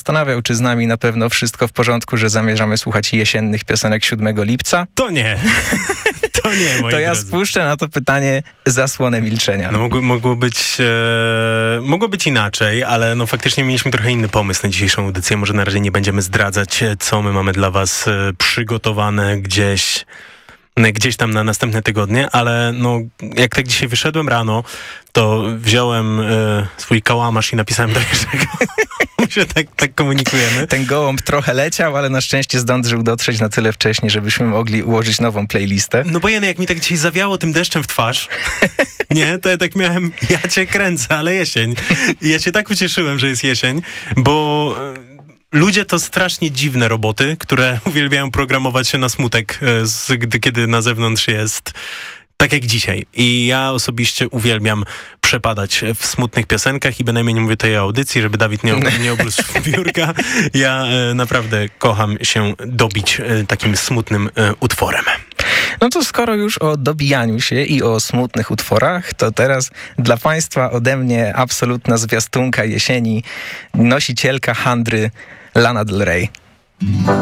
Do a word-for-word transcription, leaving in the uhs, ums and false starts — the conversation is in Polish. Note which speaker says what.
Speaker 1: zastanawiał, czy z nami na pewno wszystko w porządku, że zamierzamy słuchać jesiennych piosenek siódmego lipca.
Speaker 2: To nie. To nie, moi
Speaker 1: To ja
Speaker 2: drodzy.
Speaker 1: spuszczę na to pytanie zasłonę milczenia.
Speaker 2: No mogło, mogło być e, mogło być inaczej, ale no faktycznie mieliśmy trochę inny pomysł na dzisiejszą audycję. Może na razie nie będziemy zdradzać, co my mamy dla was e, przygotowane gdzieś gdzieś tam na następne tygodnie, ale no jak tak dzisiaj wyszedłem rano, to wziąłem e, swój kałamarz i napisałem do Jerzego. Że tak, tak komunikujemy.
Speaker 1: Ten gołąb trochę leciał, ale na szczęście zdążył dotrzeć na tyle wcześnie, żebyśmy mogli ułożyć nową playlistę.
Speaker 2: No bo Jany, jak mi tak dzisiaj zawiało tym deszczem w twarz, nie, to ja tak miałem, ja cię kręcę, ale jesień. I ja się tak ucieszyłem, że jest jesień, bo ludzie to strasznie dziwne roboty, które uwielbiają programować się na smutek, z, gdy, kiedy na zewnątrz jest tak jak dzisiaj. I ja osobiście uwielbiam przepadać w smutnych piosenkach i bynajmniej nie mówię tej audycji, żeby Dawid nie, nie obrósł biurka. Ja e, naprawdę kocham się dobić e, takim smutnym e, utworem.
Speaker 1: No to skoro już o dobijaniu się i o smutnych utworach, to teraz dla państwa ode mnie absolutna zwiastunka jesieni, nosicielka handry Lana Del Rey.